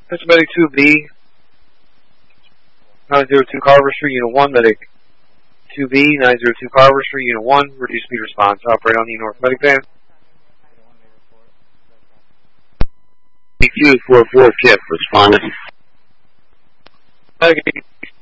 That's Medic 2B, 902 Carver Street, Unit 1, Medic 2B, 902 Carver Street, Unit 1, reduce speed response. Operate on the North Medic van. 244 Kip, responded. Medic